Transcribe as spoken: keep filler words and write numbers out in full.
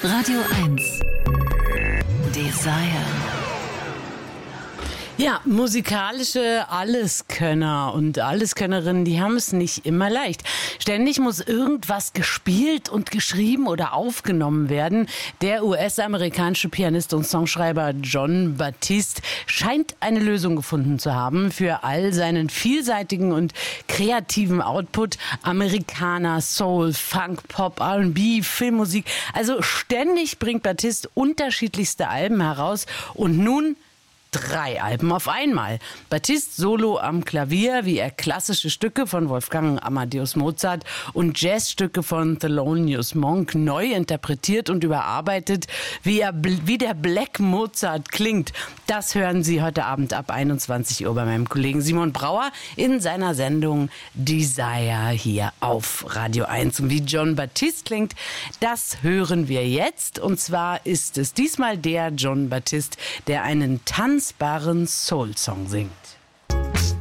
Radio eins. Desire. Ja, musikalische Alleskönner und Alleskönnerinnen, die haben es nicht immer leicht. Ständig muss irgendwas gespielt und geschrieben oder aufgenommen werden. Der U S-amerikanische Pianist und Songschreiber Jon Batiste scheint eine Lösung gefunden zu haben für all seinen vielseitigen und kreativen Output. Amerikaner, Soul, Funk, Pop, R und B, Filmmusik. Also ständig bringt Batiste unterschiedlichste Alben heraus und nun drei Alben auf einmal. Batiste solo am Klavier, wie er klassische Stücke von Wolfgang Amadeus Mozart und Jazzstücke von Thelonious Monk neu interpretiert und überarbeitet, wie, er, wie der Black Mozart klingt. Das hören Sie heute Abend ab einundzwanzig Uhr bei meinem Kollegen Simon Brauer in seiner Sendung Desire hier auf Radio eins. Und wie Jon Batiste klingt, das hören wir jetzt. Und zwar ist es diesmal der Jon Batiste, der einen Tanz Soul-Song singt.